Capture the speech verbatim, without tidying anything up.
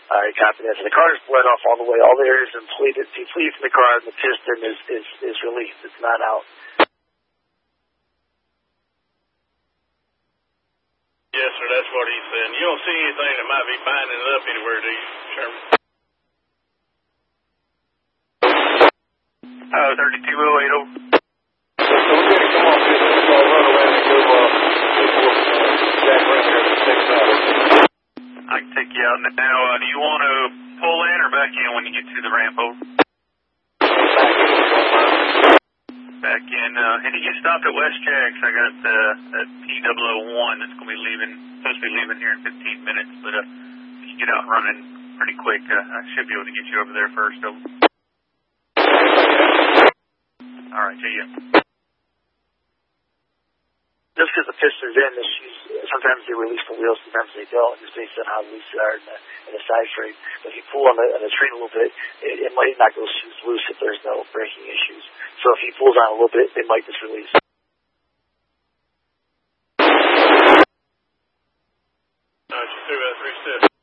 All right, copy that. So the car is bled off all the way. All there is depleted, depleted from the car, and the piston is, is, is released. It's not out. Yes, sir, that's what he's saying. You don't see anything that might be binding it up anywhere, do you, Sherman? Uh, thirty-two oh eight over. So we're going to come off this and uh, run around and go uh, Jack around here and check it out. I can take you out now. Uh, do you want to pull in or back in when you get to the ramp over? Back in. Uh, and you get stopped at West Jacks. I got uh, that P double oh one that's going to be leaving, supposed to be leaving here in fifteen minutes. But uh, if you get out running pretty quick, uh, I should be able to get you over there first. Over. All right, see ya. Just because the piston's in, the shoes, sometimes they release the wheels, sometimes they don't, just based on how loose they are in the, in the side frame. But if you pull on the, on the train a little bit, it, it might knock those shoes loose if there's no braking issues. So if he pulls on a little bit, they might just release. All right, you through about three steps.